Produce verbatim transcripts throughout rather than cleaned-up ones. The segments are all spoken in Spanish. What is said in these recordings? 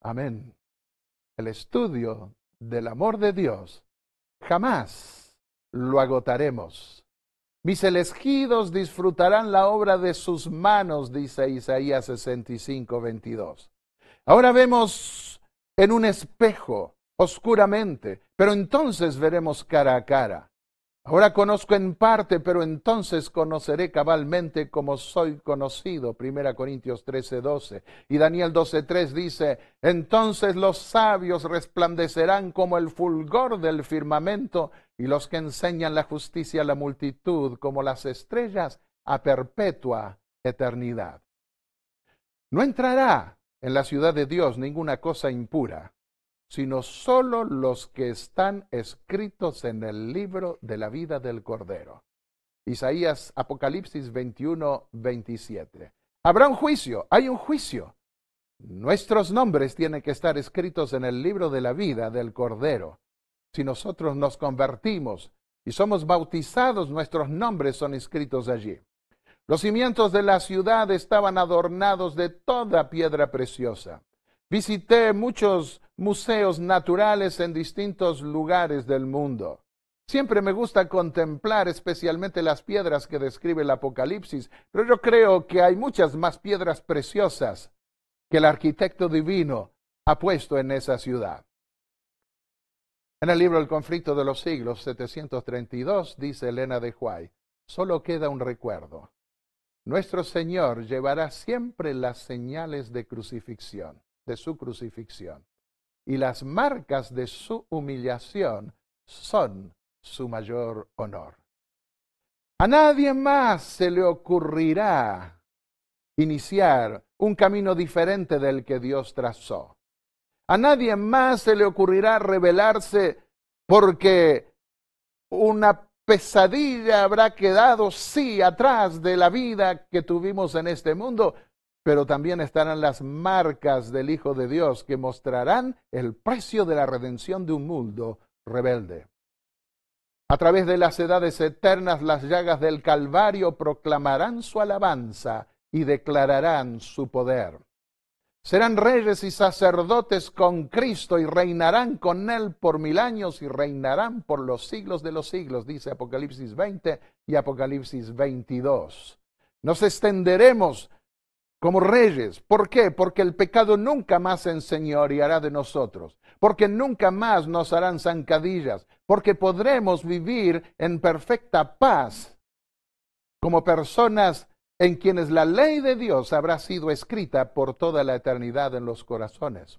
Amén. El estudio del amor de Dios jamás lo agotaremos. Mis elegidos disfrutarán la obra de sus manos, dice Isaías sesenta y cinco, veintidós. Ahora vemos en un espejo, oscuramente, pero entonces veremos cara a cara. Ahora conozco en parte, pero entonces conoceré cabalmente como soy conocido. Primera Corintios trece, doce. Y Daniel doce, tres dice, entonces los sabios resplandecerán como el fulgor del firmamento, y los que enseñan la justicia a la multitud como las estrellas a perpetua eternidad. No entrará en la ciudad de Dios ninguna cosa impura, sino solo los que están escritos en el libro de la vida del Cordero. Isaías, Apocalipsis veintiuno, veintisiete. Habrá un juicio, hay un juicio. Nuestros nombres tienen que estar escritos en el libro de la vida del Cordero. Si nosotros nos convertimos y somos bautizados, nuestros nombres son escritos allí. Los cimientos de la ciudad estaban adornados de toda piedra preciosa. Visité muchos museos naturales en distintos lugares del mundo. Siempre me gusta contemplar especialmente las piedras que describe el Apocalipsis, pero yo creo que hay muchas más piedras preciosas que el arquitecto divino ha puesto en esa ciudad. En el libro El conflicto de los siglos, setecientos treinta y dos, dice Elena de White, solo queda un recuerdo. Nuestro Señor llevará siempre las señales de crucifixión, de su crucifixión, y las marcas de su humillación son su mayor honor. A nadie más se le ocurrirá iniciar un camino diferente del que Dios trazó. A nadie más se le ocurrirá rebelarse porque una pesadilla habrá quedado, sí, atrás de la vida que tuvimos en este mundo, pero también estarán las marcas del Hijo de Dios que mostrarán el precio de la redención de un mundo rebelde. A través de las edades eternas, las llagas del Calvario proclamarán su alabanza y declararán su poder. Serán reyes y sacerdotes con Cristo y reinarán con Él por mil años y reinarán por los siglos de los siglos, dice Apocalipsis veinte y Apocalipsis veintidós. Nos extenderemos como reyes. ¿Por qué? Porque el pecado nunca más se enseñoreará de nosotros, porque nunca más nos harán zancadillas, porque podremos vivir en perfecta paz como personas en quienes la ley de Dios habrá sido escrita por toda la eternidad en los corazones.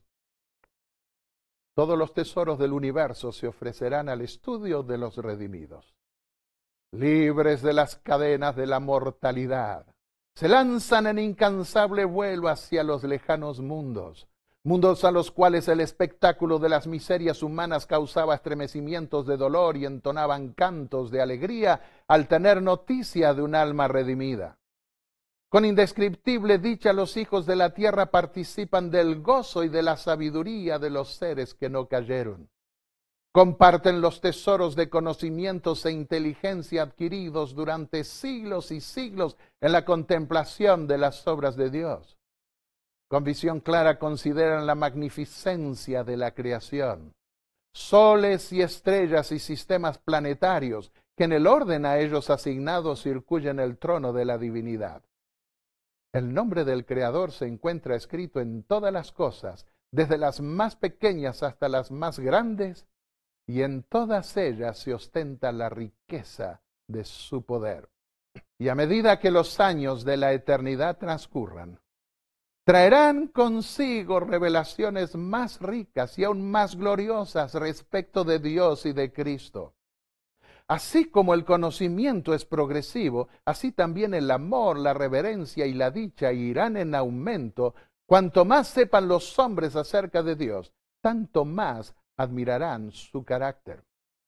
Todos los tesoros del universo se ofrecerán al estudio de los redimidos. Libres de las cadenas de la mortalidad, se lanzan en incansable vuelo hacia los lejanos mundos, mundos a los cuales el espectáculo de las miserias humanas causaba estremecimientos de dolor y entonaban cantos de alegría al tener noticia de un alma redimida. Con indescriptible dicha los hijos de la tierra participan del gozo y de la sabiduría de los seres que no cayeron. Comparten los tesoros de conocimientos e inteligencia adquiridos durante siglos y siglos en la contemplación de las obras de Dios. Con visión clara consideran la magnificencia de la creación, soles y estrellas y sistemas planetarios que en el orden a ellos asignado circuyen el trono de la divinidad. El nombre del Creador se encuentra escrito en todas las cosas, desde las más pequeñas hasta las más grandes, y en todas ellas se ostenta la riqueza de su poder. Y a medida que los años de la eternidad transcurran, traerán consigo revelaciones más ricas y aún más gloriosas respecto de Dios y de Cristo. Así como el conocimiento es progresivo, así también el amor, la reverencia y la dicha irán en aumento. Cuanto más sepan los hombres acerca de Dios, tanto más admirarán su carácter.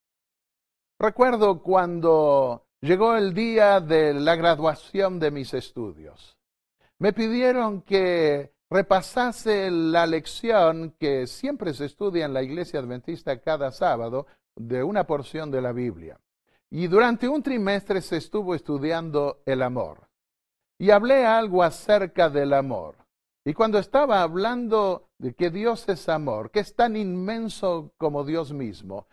Recuerdo cuando llegó el día de la graduación de mis estudios. Me pidieron que repasase la lección que siempre se estudia en la Iglesia Adventista cada sábado de una porción de la Biblia. Y durante un trimestre se estuvo estudiando el amor. Y hablé algo acerca del amor. Y cuando estaba hablando de que Dios es amor, que es tan inmenso como Dios mismo,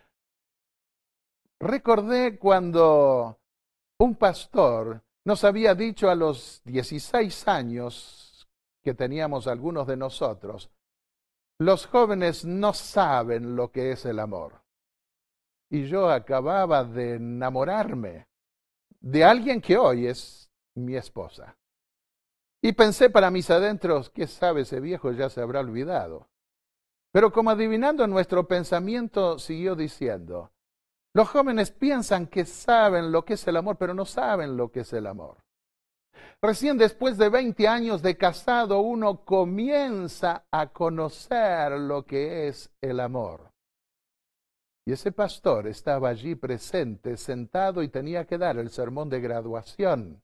recordé cuando un pastor nos había dicho a los dieciséis años que teníamos algunos de nosotros, los jóvenes no saben lo que es el amor. Y yo acababa de enamorarme de alguien que hoy es mi esposa. Y pensé para mis adentros, ¿qué sabe ese viejo? Ya se habrá olvidado. Pero como adivinando nuestro pensamiento, siguió diciendo, los jóvenes piensan que saben lo que es el amor, pero no saben lo que es el amor. Recién después de veinte años de casado, uno comienza a conocer lo que es el amor. Y ese pastor estaba allí presente, sentado, y tenía que dar el sermón de graduación.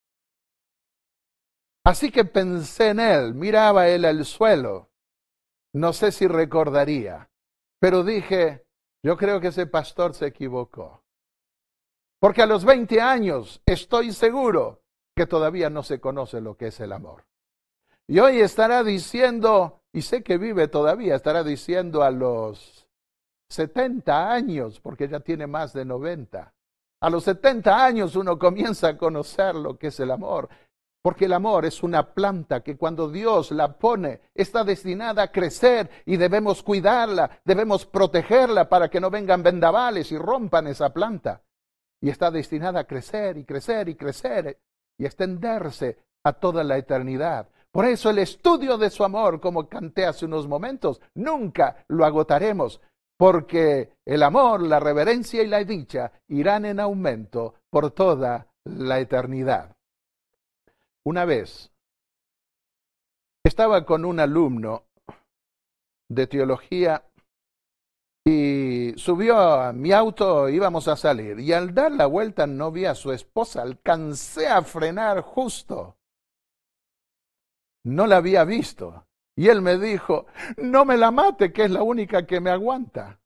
Así que pensé en él, miraba él al suelo. No sé si recordaría, pero dije, yo creo que ese pastor se equivocó. Porque a los veinte años estoy seguro que todavía no se conoce lo que es el amor. Y hoy estará diciendo, y sé que vive todavía, estará diciendo a los setenta años, porque ya tiene más de noventa. A los setenta años uno comienza a conocer lo que es el amor. Porque el amor es una planta que cuando Dios la pone está destinada a crecer y debemos cuidarla, debemos protegerla para que no vengan vendavales y rompan esa planta. Y está destinada a crecer y crecer y crecer y extenderse a toda la eternidad. Por eso el estudio de su amor, como canté hace unos momentos, nunca lo agotaremos, porque el amor, la reverencia y la dicha irán en aumento por toda la eternidad. Una vez estaba con un alumno de teología y subió a mi auto, íbamos a salir, y al dar la vuelta no vi a su esposa, alcancé a frenar justo. No la había visto. Y él me dijo, no me la mate, que es la única que me aguanta.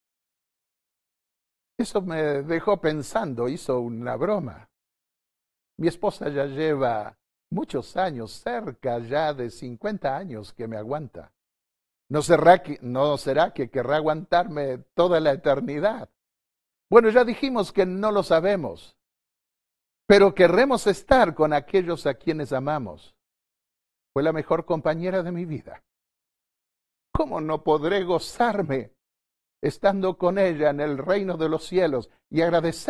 Eso me dejó pensando, hizo una broma. Mi esposa ya lleva muchos años, cerca ya de cincuenta años que me aguanta. ¿No será que, no será que querrá aguantarme toda la eternidad? Bueno, ya dijimos que no lo sabemos, pero querremos estar con aquellos a quienes amamos. Fue la mejor compañera de mi vida. ¿Cómo no podré gozarme estando con ella en el reino de los cielos y agradecer